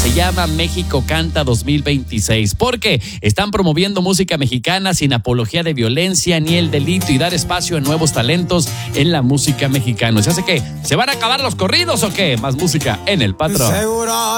se llama México Canta 2026, porque están promoviendo música mexicana sin apología de violencia ni el delito y dar espacio a nuevos talentos en la música mexicana. ¿Se hace que se van a acabar los corridos o qué? Más música en El Patrón. Seguro